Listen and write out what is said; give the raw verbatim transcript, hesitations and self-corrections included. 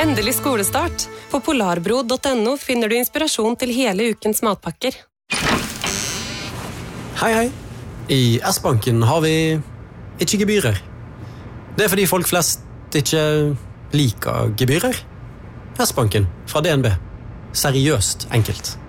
Endelig skolestart. På polarbro punktum no finner du inspirasjon til hele ukens matpakker. Hei, hei. I S-banken har vi ikke gebyrer. Det er fordi folk flest ikke liker gebyrer. S-banken fra D N B. Seriøst enkelt.